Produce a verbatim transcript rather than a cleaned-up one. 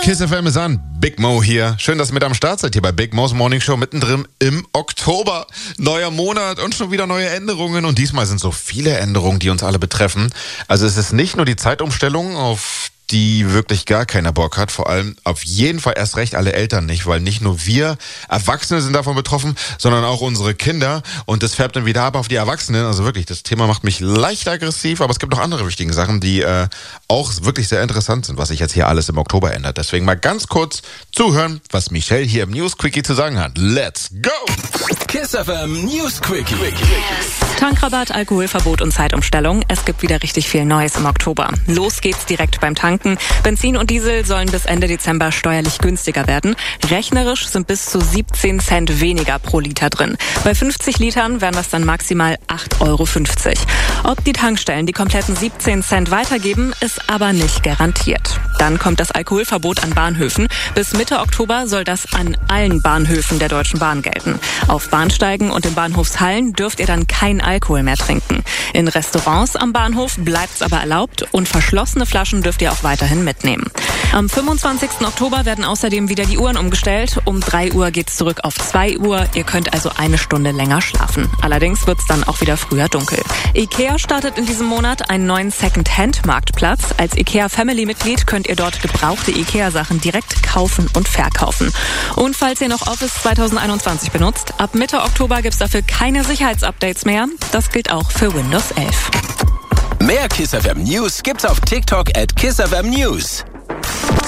Kiss F M ist an. Big Mo hier. Schön, dass ihr mit am Start seid hier bei Big Mo's Morning Show mittendrin im Oktober. Neuer Monat und schon wieder neue Änderungen. Und diesmal sind so viele Änderungen, die uns alle betreffen. Also es ist nicht nur die Zeitumstellung, auf die wirklich gar keiner Bock hat. Vor allem auf jeden Fall erst recht alle Eltern nicht, weil nicht nur wir Erwachsene sind davon betroffen, sondern auch unsere Kinder. Und das färbt dann wieder ab auf die Erwachsenen. Also wirklich, das Thema macht mich leicht aggressiv, aber es gibt noch andere wichtige Sachen, die äh, auch wirklich sehr interessant sind, was sich jetzt hier alles im Oktober ändert. Deswegen mal ganz kurz zuhören, was Michelle hier im News Quickie zu sagen hat. Let's go! Kiss F M News Quickie. Tankrabatt, Alkoholverbot und Zeitumstellung. Es gibt wieder richtig viel Neues im Oktober. Los geht's direkt beim Tanken. Benzin und Diesel sollen bis Ende Dezember steuerlich günstiger werden. Rechnerisch sind bis zu siebzehn Cent weniger pro Liter drin. Bei fünfzig Litern wären das dann maximal acht Euro fünfzig. Ob die Tankstellen die kompletten siebzehn Cent weitergeben, ist aber nicht garantiert. Dann kommt das Alkoholverbot an Bahnhöfen. Bis Mitte Oktober soll das an allen Bahnhöfen der Deutschen Bahn gelten. Auf Bahnsteigen und in Bahnhofshallen dürft ihr dann kein Alkohol mehr trinken. In Restaurants am Bahnhof bleibt's aber erlaubt und verschlossene Flaschen dürft ihr auch weiterhin mitnehmen. Am fünfundzwanzigsten Oktober werden außerdem wieder die Uhren umgestellt. Um drei Uhr geht's zurück auf zwei Uhr. Ihr könnt also eine Stunde länger schlafen. Allerdings wird's dann auch wieder früher dunkel. IKEA startet in diesem Monat einen neuen Second-Hand-Marktplatz. Als IKEA-Family-Mitglied könnt ihr dort gebrauchte IKEA-Sachen direkt kaufen und verkaufen. Und falls ihr noch Office zwanzig einundzwanzig benutzt, ab Mitte Oktober gibt's dafür keine Sicherheitsupdates mehr. Das gilt auch für Windows elf. Mehr Kiss F M News gibt's auf TikTok at Kiss F M News.